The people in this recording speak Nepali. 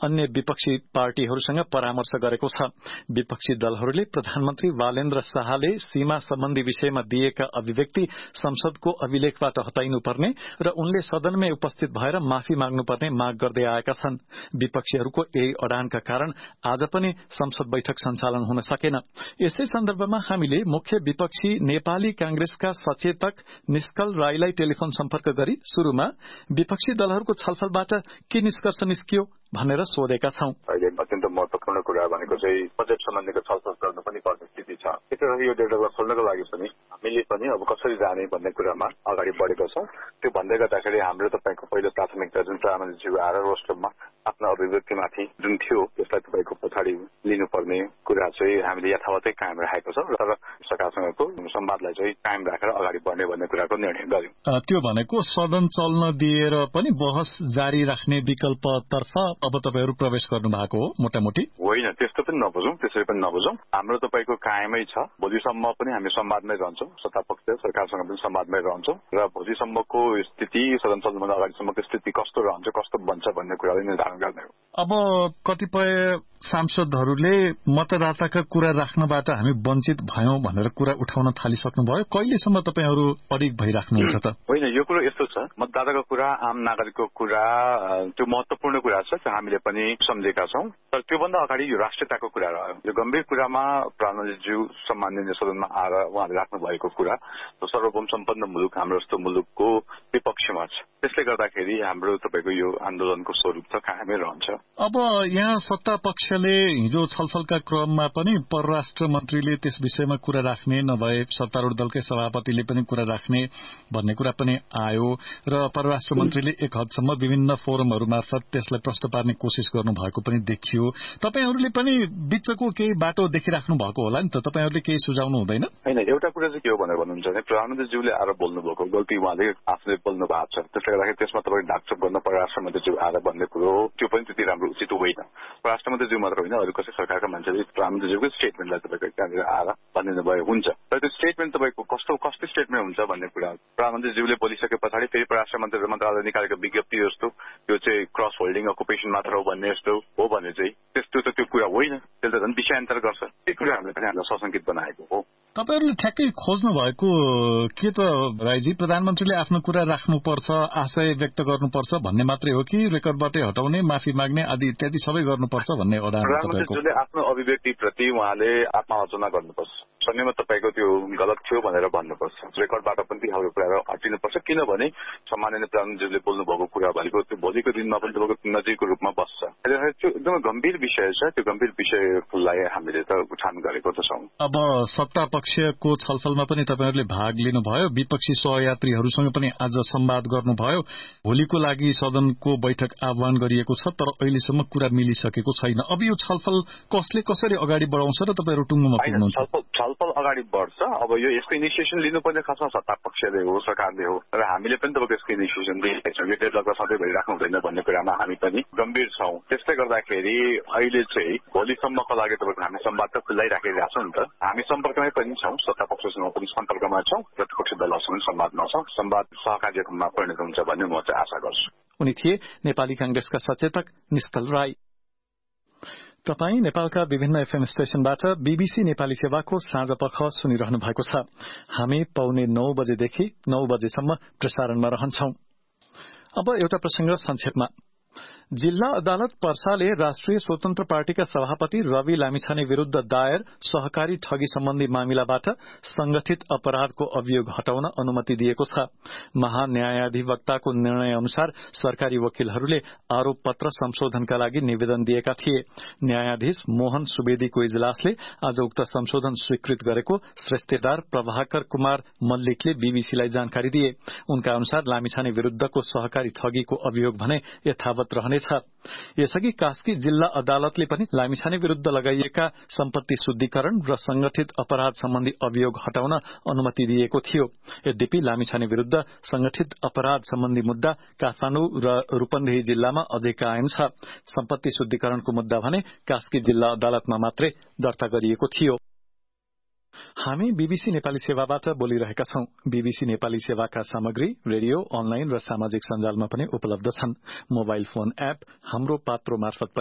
अन्य विपक्षी पार्टीहरूसँग परामर्श गरेको छ। विपक्षी दलहरूले प्रधानमन्त्री बालेन्द्र शाहले सीमा सम्बन्धी विषयमा दिएका अभिव्यक्ति संसदको अभिलेखबाट हटाइनुपर्ने र उनले सदनमै उपस्थित भएर माफी माग्नुपर्ने माग गर्दै आएका छन्। विपक्षीहरूको यही अडानका कारण आज पनि संसद बैठक सञ्चालन हुन सकेन। यसै सन्दर्भमा हामीले मुख्य विपक्षी नेपाली कांग्रेसका सचेतक निष्कल राईलाई टेलिफोन सम्पर्क गरी शुरूमा विपक्षी दलहरूको छलफलबाट के निष्कर्ष निस्कियो भनेर सोधेका छौं। अहिले अत्यन्त महत्वपूर्ण कुरा भनेको चाहिँ बजेट सम्बन्धीको छलफल गर्नु पनि पर्ने स्थिति छ। त्यसैले यो डेटालाई खोल्नको लागि पनि हामीले पनि अब कसरी जाने भन्ने कुरामा अगाडि बढेको छ। त्यो भन्दै गर्दाखेरि हाम्रो तपाईको पहिलो प्राथमिकता जुन प्रधानमन्त्रीज्यू आएर रोस्टरमा आफ्नो अभिव्यक्तिमाथि जुन थियो त्यसलाई तपाईको पछाडि लिनुपर्ने कुरा चाहिँ हामीले यथावतै कायम राखेको छ र सरकारसँगको संवादलाई चाहिँ कायम राखेर अगाडि बढ्ने भन्ने कुराको निर्णय गर्यौं। त्यो भनेको सदन चल्न दिएर पनि बहस जारी राख्ने विकल्पतर्फ अब तपाईहरु प्रवेश गर्नु भएको हो मोटामोटी? होइन, त्यस्तो पनि नबुझौं, त्यसरी पनि नबुझौं। हाम्रो तपाईको कायमै छ। भोलिसम्म पनि हामी संवादमै रहन्छौं, सत्तापक्ष सरकारसँग पनि संवादमै रहन्छौं र भोलिसम्मको स्थिति सदन चल्नुभन्दा अगाडिसम्मको स्थिति कस्तो रहन्छ, कस्तो बन्छ भन्ने कुरालाई निर्धारण गर्ने हो। अब कतिपय सांसदहरूले मतदाताका कुरा राख्नबाट हामी वञ्चित भयौं भनेर कुरा उठाउन थालिसक्नुभयो। कहिलेसम्म तपाईहरु अडिग भइराख्नुहुन्छ त? होइन, यो कुरो यस्तो छ, मतदाताको कुरा, आम नागरिकको कुरा त्यो महत्वपूर्ण कुरा छ, हामीले पनि सम्झेका छौं। तर त्योभन्दा अगाडि यो राष्ट्रियताको कुरा रह्यो। यो गम्भीर कुरामा प्रधानमन्त्रीज्यू सम्माननीय सदनमा आएर उहाँले राख्नु भएको कुरा सर्वभौम सम्पन्न मुलुक हाम्रो जस्तो मुलुकको विपक्षमा छ। त्यसले गर्दाखेरि हाम्रो तपाईको यो आन्दोलनको स्वरूप त कायमै रहन्छ। अब यहाँ सत्ता पक्षले हिजो छलफलका क्रममा पनि परराष्ट्र मन्त्रीले त्यस विषयमा कुरा राख्ने, नभए सत्तारूढ दलकै सभापतिले पनि कुरा राख्ने भन्ने कुरा पनि आयो र परराष्ट्र मन्त्रीले एक हदसम्म विभिन्न फोरमहरू मार्फत त्यसलाई प्रश्न पार्ने कोसिस गर्नु भएको पनि देखियो। तपाईहरुले पनि बिचको केही बाटो देखिराख्नु भएको होला नि त? तपाईहरुले केही सुझाउनु हुँदैन? हैन, एउटा कुरा चाहिँ के हो भनेर भन्नुहुन्छ भने प्रधानमन्त्रीज्यूले आएर बोल्नु भएको गल्ती उहाँले आफूले बोल्नु भएको छ। त्यसले गर्दाखेरि त्यसमा तपाईले ढाकछोप गर्न परराष्ट्र मन्त्रीज्यू आएर भन्ने कुरो त्यो पनि त्यति राम्रो उचित होइन। परराष्ट्र मन्त्रीज्यू मात्र होइन, अरू कसै सरकारका मान्छेले प्रधानमन्त्रीज्यूको स्टेटमेन्टलाई तपाईको त्यहाँनिर आएर भनिदिनु भयो हुन्छ। तर त्यो स्टेटमेन्ट तपाईको कस्तो स्टेटमेन्ट हुन्छ भन्ने कुरा प्रधानमन्त्रीज्यूले बोलिसके पछाडि फेरि परराष्ट्र मन्त्रालयले निकालेको विज्ञप्ति जस्तो त्यो चाहिँ क्रस होल्डिङ अकुपेसन मात्र हो भन्ने जस्तो हो भने चाहिँ त्यस्तो त त्यो कुरा होइन। त्यसले झन् विषयान्तर गर्छ। त्यो कुरा हामीले पनि हामीलाई सशंकित बनाएको हो। तपाईहरुले ठ्याक्कै खोज्नु भएको के त राईजी? प्रधानमन्त्रीले आफ्नो कुरा राख्नुपर्छ, आशय व्यक्त गर्नुपर्छ भन्ने मात्रै हो कि रेकर्डबाटै हटाउने, माफी माग्ने आदि इत्यादि सबै गर्नुपर्छ भन्ने अडान? प्रधानमन्त्रीले आफ्नो अभिव्यक्ति प्रति उहाँले आत्मालोचना गर्नुपर्छ। शून्यमा तपाईको त्यो गलत थियो भनेर भन्नुपर्छ। रेकर्डबाट पनि ती हाम्रो कुरा हटिनुपर्छ, किनभने सम्माननीय प्रधानमन्त्रीले बोल्नु भएको कुरा भनेको त्यो भोलिको दिनमा पनि तपाईँको नजिकको रूपमा बस्छ। त्यो एकदमै गम्भीर विषय छ। त्यो गम्भीर विषयलाई हामीले त उठान गरेको त छौं। अब सत्ता पक्षको छलफलमा पनि तपाईहरुले भाग लिनुभयो, विपक्षी सहयात्रीहरूसँग पनि आज संवाद गर्नुभयो। भोलिको लागि सदनको बैठक आह्वान गरिएको छ, तर अहिलेसम्म कुरा मिलिसकेको छैन। अब यो छलफल कसले कसरी अगाडि बढाउँछ र तपाईहरु टुङ्गोमा पुग्नुहुन्छ? छलफल अगाडि बढ्छ। अब यो यसको इनिसिएसन लिनुपर्ने खासमा सत्ता पक्षले हो, सरकारले हो, र हामीले पनि तपाईँको यसको इनिसिएसन दिएका छौँ। यो डेभलपमा सधैँ भइराख्नु हुँदैन भन्ने कुरामा हामी पनि गम्भीर छौँ। त्यसले गर्दाखेरि अहिले चाहिँ भोलिसम्मको लागि तपाईँको हामी संवाद त खुल्लै राखिरहेको छौँ नि त। हामी सम्पर्कमै पनि छौँ, सत्ता पक्षसँग पनि सम्पर्कमा छौँ, प्रतिपक्षी दलहरूसँग संवादमा छौँ। संवाद सहकार्यमा परिणत हुन्छ भन्ने म चाहिँ आशा गर्छु। उनी थिए नेपाली कांग्रेसका सचेतक निष्कल राई। तपाई नेपालका विभिन्न एफएम स्टेशनबाट बीबीसी नेपाली सेवाको साँझपख सुनिरहनु भएको छ। हामी 8:45 बजेदेखि 9 बजेसम्म प्रसारणमा रहन्छौं। अब एउटा प्रसंग संक्षेपमा। जिल्ला अदालत पर्साले राष्ट्रिय स्वतन्त्र पार्टीका सभापति रवि लामिछाने विरूद्ध दायर सहकारी ठगी सम्बन्धी मामिलाबाट संगठित अपराधको अभियोग हटाउन अनुमति दिएको छ। महान्यायाधिवक्ताको निर्णय अनुसार सरकारी वकिलहरूले आरोप पत्र संशोधनका लागि निवेदन दिएका थिए। न्यायाधीश मोहन सुवेदीको इजलासले आज उक्त संशोधन स्वीकृत गरेको श्रेष्ठदार प्रभाकर कुमार मल्लिकले बीबीसीलाई जानकारी दिए। उनका अनुसार लामिछाने विरूद्धको सहकारी ठगीको अभियोग भने यथावत रहने यसअघि कास्की जिल्ला अदालतले पनि लामिछाने विरूद्ध लगाइएका सम्पत्ति शुद्धिकरण र संगठित अपराध सम्बन्धी अभियोग हटाउन अनुमति दिएको थियो। यद्यपि लामिछाने विरूद्ध संगठित अपराध सम्बन्धी मुद्दा काठमाडौँ र रूपन्देही जिल्लामा अझै कायम छ। सम्पत्ति शुद्धिकरणको मुद्दा भने कास्की जिल्ला अदालतमा मात्रै दर्ता गरिएको थियो। हामी बीबीसी नेपाली सेवाबाट बोलिरहेका छौं। बीबीसी नेपाली सेवाका सामग्री रेडियो, अनलाइन र सामाजिक सञ्जालमा पनि उपलब्ध छन्। मोबाइल फोन एप हाम्रो पात्रो मार्फत